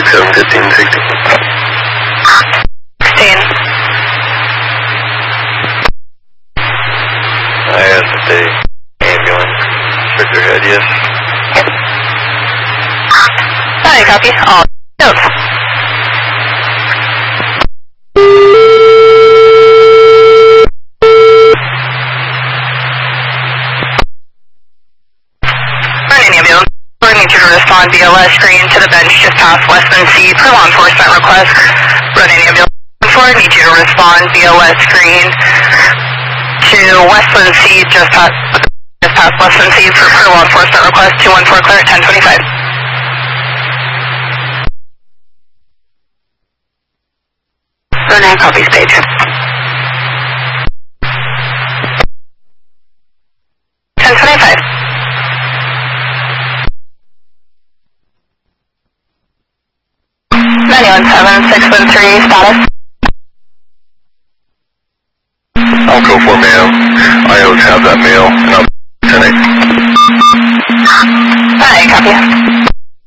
71560. 16. I asked the ambulance. Shook their head, yes. Alright, copy. All notes. Running ambulance. We need you to respond BLS screen to the bench just past Westman C per law enforcement request. Running ambulance. I need you to respond BLS screen to Westland C just past Westland C per law enforcement request. 214 clear at 1025. Ronan copies page. $10.25. 917-613 status. I'll go for mail. I always have that mail, and I'll